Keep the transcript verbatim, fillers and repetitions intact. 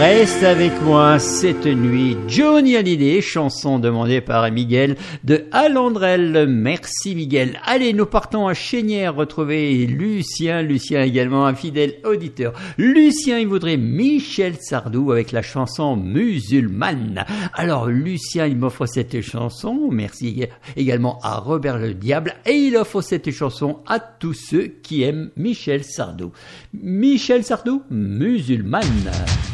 Reste avec moi cette nuit. Johnny Hallyday, chanson demandée par Miguel de Alandrel. Merci Miguel. Allez, nous partons à Chénières retrouver Lucien. Lucien également un fidèle auditeur. Lucien, il voudrait Michel Sardou avec la chanson Musulmane. Alors Lucien, il m'offre cette chanson. Merci également à Robert le Diable. Et il offre cette chanson à tous ceux qui aiment Michel Sardou. Michel Sardou, Musulmane.